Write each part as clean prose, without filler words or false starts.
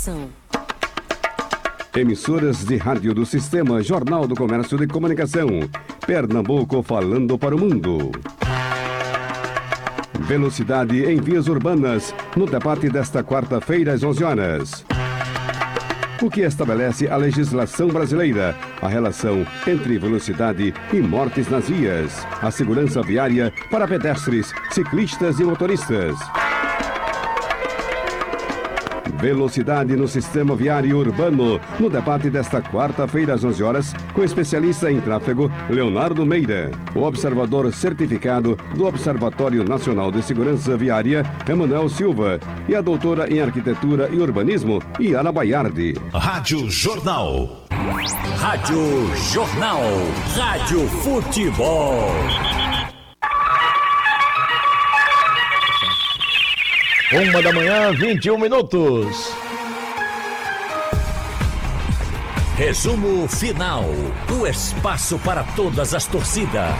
Informação. Emissoras de rádio do Sistema Jornal do Comércio de Comunicação. Pernambuco falando para o mundo. Velocidade em vias urbanas, no debate desta quarta-feira às 11 horas. O que estabelece a legislação brasileira? A relação entre velocidade e mortes nas vias. A segurança viária para pedestres, ciclistas e motoristas. Velocidade no sistema viário urbano, no debate desta quarta-feira às 11 horas, com o especialista em tráfego, Leonardo Meira, o observador certificado do Observatório Nacional de Segurança Viária, Emanuel Silva, e a doutora em Arquitetura e Urbanismo, Iara Baiardi. Rádio Jornal. Rádio Jornal. Rádio Futebol. 1h, 21 minutos. Resumo final. O espaço para todas as torcidas.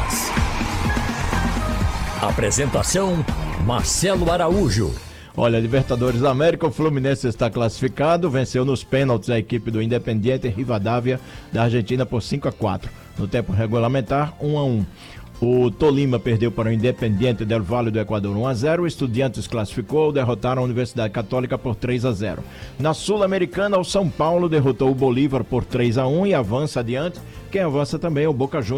Apresentação: Marcelo Araújo. Olha, Libertadores da América, o Fluminense está classificado, venceu nos pênaltis a equipe do Independiente Rivadavia da Argentina por 5-4. No tempo regulamentar, 1-1. O Tolima perdeu para o Independiente del Valle do Equador 1-0. O Estudiantes classificou, derrotaram a Universidade Católica por 3-0. Na Sul-Americana, o São Paulo derrotou o Bolívar por 3-1 e avança adiante. Quem avança também é o Boca Juniors.